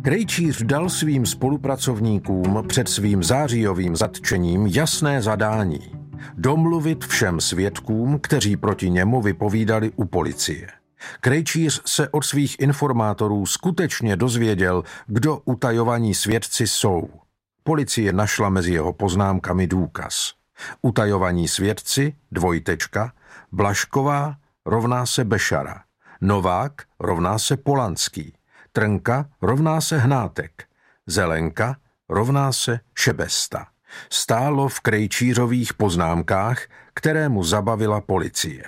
Krejčíř dal svým spolupracovníkům před svým zářijovým zatčením jasné zadání – domluvit všem svědkům, kteří proti němu vypovídali u policie. Krejčíř se od svých informátorů skutečně dozvěděl, kdo utajovaní svědci jsou. Policie našla mezi jeho poznámkami důkaz. Utajovaní svědci, Blašková rovná se Bešara, Novák rovná se Polanský, Trnka rovná se Hnátek, Zelenka rovná se Šebesta. Stálo v Krejčířových poznámkách, které mu zabavila policie.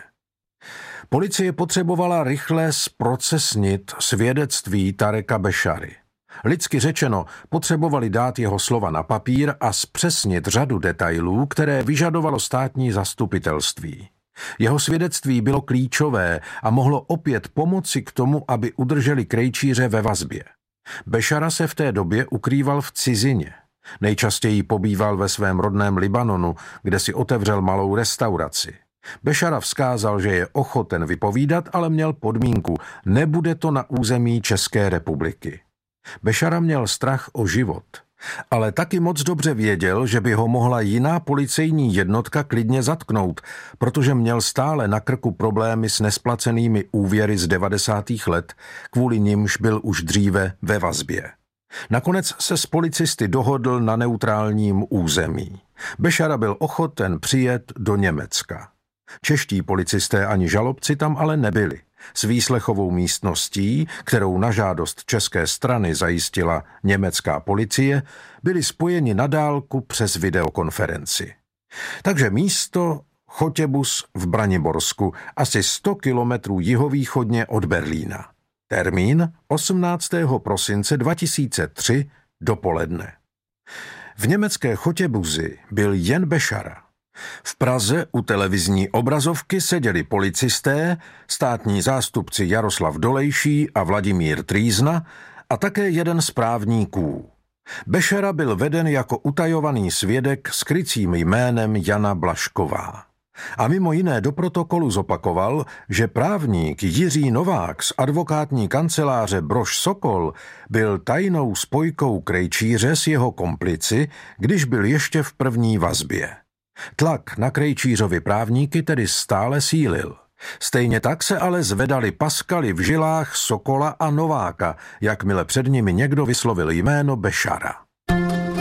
Policie potřebovala rychle zprocesnit svědectví Tareka Bešary. Lidsky řečeno, potřebovali dát jeho slova na papír a zpřesnit řadu detailů, které vyžadovalo státní zastupitelství. Jeho svědectví bylo klíčové a mohlo opět pomoci k tomu, aby udrželi Krejčíře ve vazbě. Bešara se v té době ukrýval v cizině. Nejčastěji pobýval ve svém rodném Libanonu, kde si otevřel malou restauraci. Bešara vzkázal, že je ochoten vypovídat, ale měl podmínku – nebude to na území České republiky. Bešara měl strach o život, ale taky moc dobře věděl, že by ho mohla jiná policejní jednotka klidně zatknout, protože měl stále na krku problémy s nesplacenými úvěry z 90. let, kvůli nimž byl už dříve ve vazbě. Nakonec se s policisty dohodl na neutrálním území. Bešara byl ochoten přijet do Německa. Čeští policisté ani žalobci tam ale nebyli. S výslechovou místností, kterou na žádost české strany zajistila německá policie, byli spojeni na dálku přes videokonferenci. Takže místo Chotěbus v Braniborsku, asi 100 kilometrů jihovýchodně od Berlína. Termín 18. prosince 2003 dopoledne. V německé Chotěbuzi byl jen Bešara. V Praze u televizní obrazovky seděli policisté, státní zástupci Jaroslav Dolejší a Vladimír Trýzna a také jeden z právníků. Bešara byl veden jako utajovaný svědek s krycím jménem Jana Blašková. A mimo jiné do protokolu zopakoval, že právník Jiří Novák z advokátní kanceláře Brož Sokol byl tajnou spojkou Krejčíře s jeho komplici, když byl ještě v první vazbě. Tlak na Krejčířovi právníky tedy stále sílil. Stejně tak se ale zvedaly paskaly v žilách Sokola a Nováka, jakmile před nimi někdo vyslovil jméno Bešara.